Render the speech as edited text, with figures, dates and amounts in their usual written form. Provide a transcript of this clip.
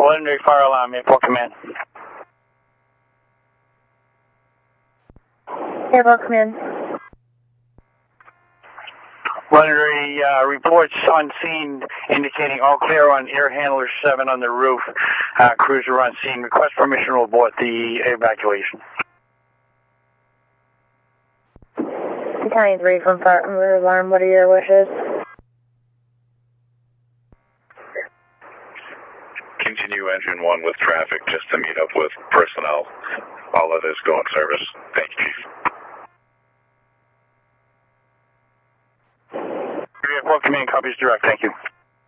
Legendary fire alarm, Airport Command. Airport Command. Legendary reports on scene indicating all clear on air handler 7 on the roof. Cruiser on scene. Request permission to abort the evacuation. Battalion 3 from fire alarm, what are your wishes? Continue engine 1 with traffic just to meet up with personnel. All others go in service. Thank you, Chief. Airport Command copies direct. Thank you.